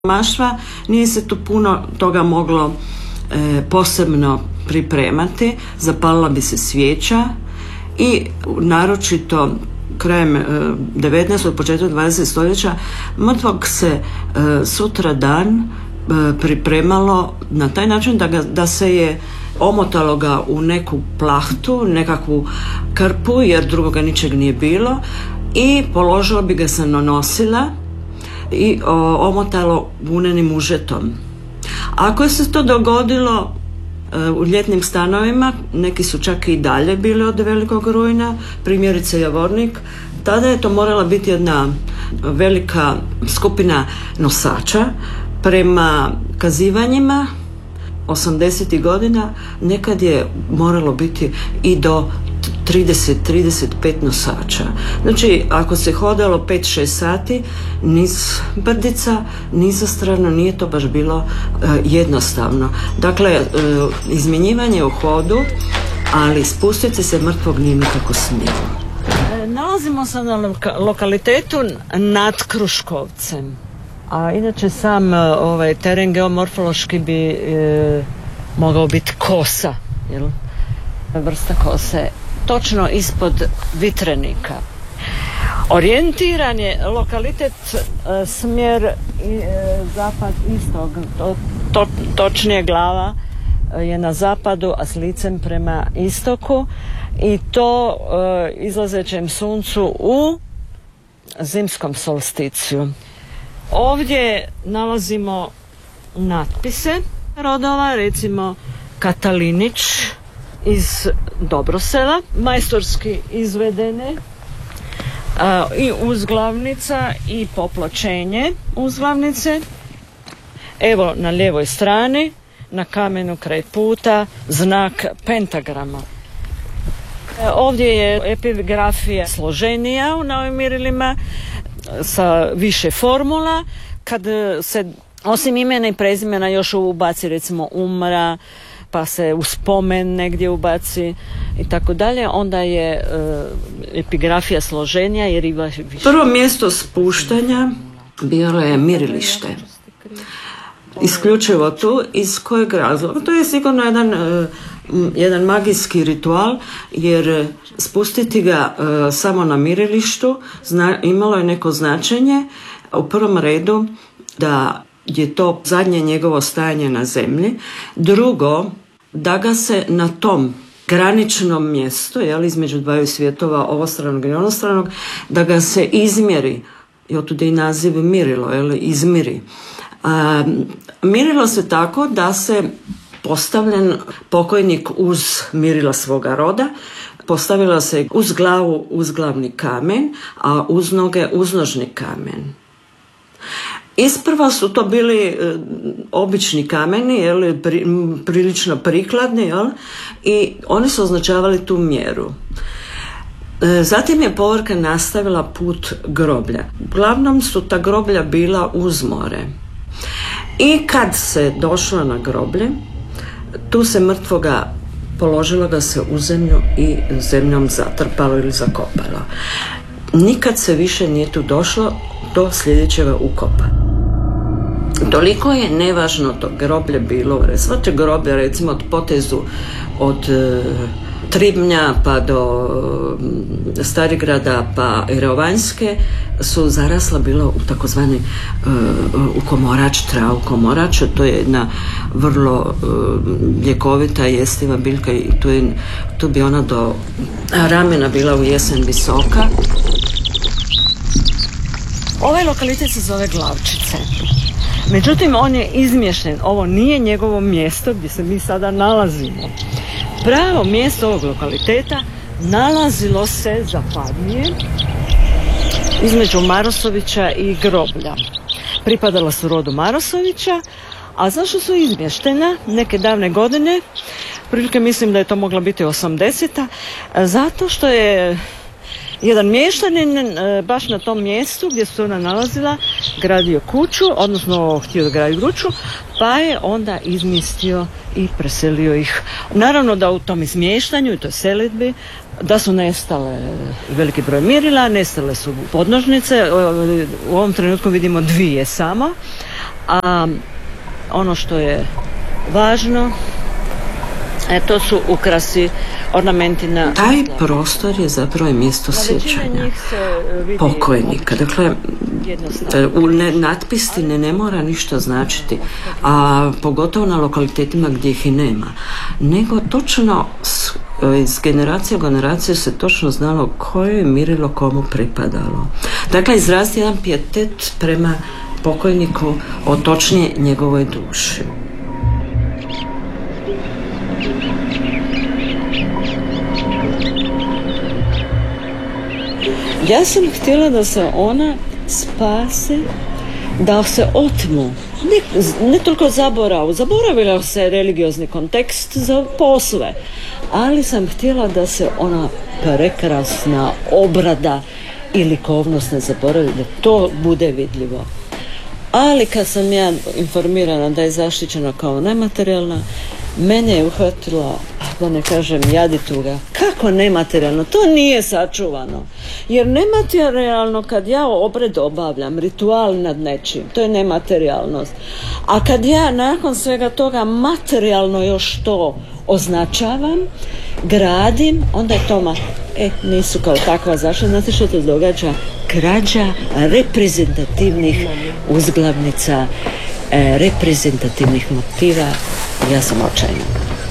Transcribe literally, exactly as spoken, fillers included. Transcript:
Maštva, nije se tu puno toga moglo e, posebno pripremati, zapalila bi se svijeća i naročito krajem e, devetnaestog. početkom dvadesetog stoljeća mrtvog se e, sutra dan e, pripremalo na taj način da, ga, da se je omotalo ga u neku plahtu, nekakvu krpu, jer drugoga ničeg nije bilo, i položilo bi ga se na nosila i o, omotalo vunenim užetom. Ako se to dogodilo e, u ljetnim stanovima, neki su čak i dalje bili od velikog rujna, primjerice Javornik, tada je to morala biti jedna velika skupina nosača. Prema kazivanjima osamdesetih godina nekad je moralo biti i do trideset do trideset pet nosača. Znači, ako se hodalo pet šest sati niz brdica, nizostrano, nije to baš bilo uh, jednostavno. Dakle, uh, izmjenjivanje u hodu, ali spustiti se mrtvog nije nikako smjelo. E, nalazimo se na loka- lokalitetu nad Kruškovcem. A inače sam ovaj teren geomorfološki bi e, mogao biti kosa, jel? Vrsta kose, točno ispod Vitrenika. Orijentiran je lokalitet e, smjer e, zapad istog, to, to, točnije glava je na zapadu, a s licem prema istoku, i to e, izlazećem suncu u zimskom solsticiju. Ovdje nalazimo natpise rodova, recimo Katalinić iz Dobrosela, majstorski izvedene, a, i uzglavnica i popločenje uzglavnice. Evo na lijevoj strani, na kamenu kraj puta, znak pentagrama. E, ovdje je epigrafija složenija na ovim mirilima, sa više formula. Kad se osim imena i prezimena još ubaci recimo umra, pa se u spomen negdje ubaci i tako dalje, onda je e, epigrafija složenja jer ima više. Prvo mjesto spuštanja bilo je mirilište. Isključivo tu, iz kojeg razloga? To je sigurno jedan, jedan magijski ritual, jer spustiti ga uh, samo na mirilištu zna, imalo je neko značenje. U prvom redu da je to zadnje njegovo stajanje na zemlji. Drugo, da ga se na tom graničnom mjestu, jel, između dvaju svjetova, ovostranog i onostranog, da ga se izmjeri, i otud je i naziv mirilo, jel, izmiri. A, mirilo se tako da se postavljen pokojnik uz mirila svoga roda, postavila se uz glavu uzglavni kamen, a uz noge uznožni kamen. Isprva su to bili e, obični kameni, jel, pri, prilično prikladni, jel, i oni su označavali tu mjeru. E, zatim je povorka nastavila put groblja. Uglavnom su ta groblja bila uz more. I kad se došlo na groblje, tu se mrtvoga položilo ga se u zemlju i zemljom zatrpalo ili zakopalo. Nikad se više nije tu došlo do sljedećega ukopa. Toliko je nevažno to groblje bilo. Svače groblje, recimo od potezu od e, Tribnja pa do e, Starigrada pa i Reovanjske su zarasla bilo u takozvani e, u komorač, travu komorača. To je jedna vrlo e, ljekovita jestiva biljka i tu, je, tu bi ona do ramena bila u jesen visoka. Ovaj lokalitet se zove Glavčice. Međutim, on je izmješten. Ovo nije njegovo mjesto gdje se mi sada nalazimo. Pravo mjesto ovog lokaliteta nalazilo se zapadnije između Marosovića i groblja. Pripadala su rodu Marosovića, a zašto su izmještena neke davne godine, prilike mislim da je to mogla biti osamdeseta, zato što je jedan mještanin baš na tom mjestu gdje se ona nalazila gradio kuću, odnosno htio da gradi kuću, pa je onda izmjestio i preselio ih. Naravno da u tom izmještanju i toj selidbi da su nestale veliki broj mirila, nestale su podnožnice, u ovom trenutku vidimo dvije samo, A ono što je važno, e, to su ukrasi, ornamenti na... Taj prostor je zapravo mjesto sjećanja pokojnika. Dakle, u ne, natpisine ne mora ništa značiti, a pogotovo na lokalitetima gdje ih i nema. Nego točno iz generacije u generaciju se točno znalo koje je mirilo komu pripadalo. Dakle, izraziti jedan pijetet prema pokojniku, o točnije njegovoj duši. Ja sam htjela da se ona spase, da se otmu. Ne, ne toliko zaborav, zaboravila se religiozni kontekst za posve, ali sam htjela da se ona prekrasna obrada i likovnost ne zaboravi, da to bude vidljivo. Ali kad sam ja informirana da je zaštićena kao nematerijalna, mene je uhvatila, da ne kažem, jadituga. Kako nematerijalno? To nije sačuvano. Jer nematerijalno kad ja obred obavljam, ritual nad nečim, to je nematerijalnost. A kad ja nakon svega toga materijalno još to označavam, gradim, onda je to ma... E, nisu kao takva zašla. Znate što to događa? Krađa reprezentativnih uzglavnica, e, reprezentativnih motiva. Ja sam očajna.